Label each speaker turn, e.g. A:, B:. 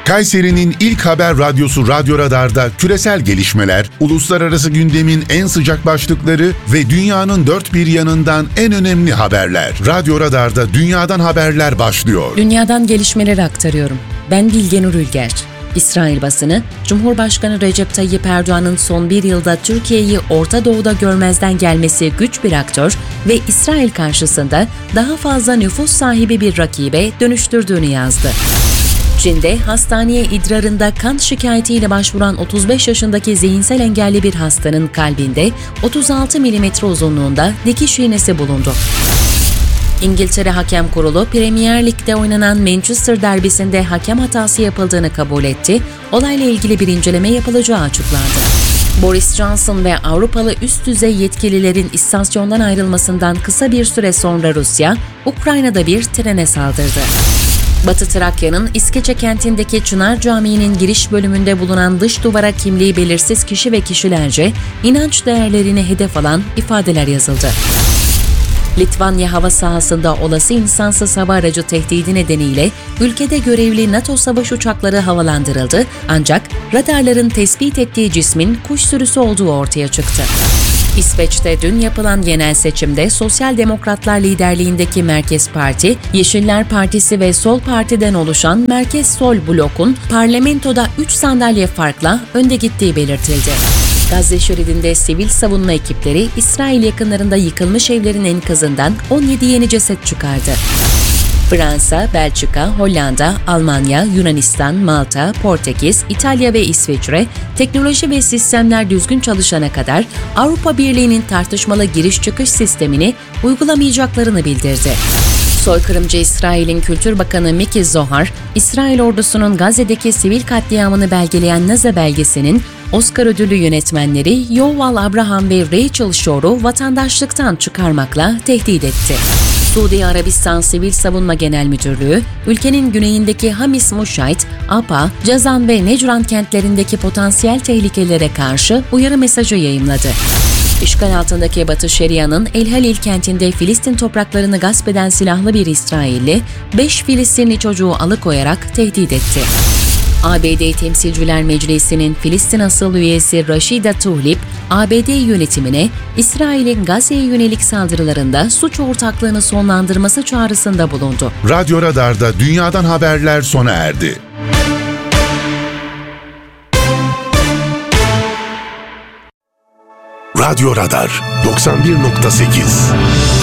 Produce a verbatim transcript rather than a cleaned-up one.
A: Kayseri'nin ilk haber radyosu Radyo Radar'da küresel gelişmeler, uluslararası gündemin en sıcak başlıkları ve dünyanın dört bir yanından en önemli haberler. Radyo Radar'da dünyadan haberler başlıyor.
B: Dünyadan gelişmeleri aktarıyorum. Ben Bilge Nur Ülger. İsrail basını, Cumhurbaşkanı Recep Tayyip Erdoğan'ın son bir yılda Türkiye'yi Orta Doğu'da görmezden gelmesi güç bir aktör ve İsrail karşısında daha fazla nüfus sahibi bir rakibe dönüştürdüğünü yazdı. Çin'de hastaneye idrarında kan şikayetiyle başvuran otuz beş yaşındaki zihinsel engelli bir hastanın kalbinde otuz altı milimetre uzunluğunda dikiş iğnesi bulundu. İngiltere Hakem Kurulu, Premier Lig'de oynanan Manchester derbisinde hakem hatası yapıldığını kabul etti, olayla ilgili bir inceleme yapılacağı açıklandı. Boris Johnson ve Avrupalı üst düzey yetkililerin istasyondan ayrılmasından kısa bir süre sonra Rusya, Ukrayna'da bir trene saldırdı. Batı Trakya'nın İskeçe kentindeki Çınar Camii'nin giriş bölümünde bulunan dış duvara kimliği belirsiz kişi ve kişilerce inanç değerlerini hedef alan ifadeler yazıldı. Litvanya hava sahasında olası insansız hava aracı tehdidi nedeniyle ülkede görevli NATO savaş uçakları havalandırıldı, ancak radarların tespit ettiği cismin kuş sürüsü olduğu ortaya çıktı. İsveç'te dün yapılan genel seçimde Sosyal Demokratlar liderliğindeki Merkez Parti, Yeşiller Partisi ve Sol Parti'den oluşan Merkez Sol blokun parlamentoda üç sandalye farkla önde gittiği belirtildi. Gazze şeridinde sivil savunma ekipleri İsrail yakınlarında yıkılmış evlerin enkazından on yedi yeni ceset çıkardı. Fransa, Belçika, Hollanda, Almanya, Yunanistan, Malta, Portekiz, İtalya ve İsviçre, teknoloji ve sistemler düzgün çalışana kadar Avrupa Birliği'nin tartışmalı giriş-çıkış sistemini uygulamayacaklarını bildirdi. Soykırımcı İsrail'in Kültür Bakanı Miki Zohar, İsrail ordusunun Gazze'deki sivil katliamını belgeleyen Naza belgesinin Oscar ödüllü yönetmenleri Yuval Abraham ve Rachel Shor'u vatandaşlıktan çıkarmakla tehdit etti. Suudi Arabistan Sivil Savunma Genel Müdürlüğü, ülkenin güneyindeki Hamis Muşayt, Apa, Cazan ve Necran kentlerindeki potansiyel tehlikelere karşı uyarı mesajı yayımladı. İşgal altındaki Batı Şeria'nın El Halil kentinde Filistin topraklarını gasp eden silahlı bir İsrailli, beş Filistinli çocuğu alıkoyarak tehdit etti. A B D Temsilciler Meclisi'nin Filistin asıl üyesi Rashida Tlaib, A B D yönetimine İsrail'in Gazze'ye yönelik saldırılarında suç ortaklığını sonlandırması çağrısında bulundu.
A: Radyo Radar'da dünyadan haberler sona erdi.
C: Radyo Radar doksan bir nokta sekiz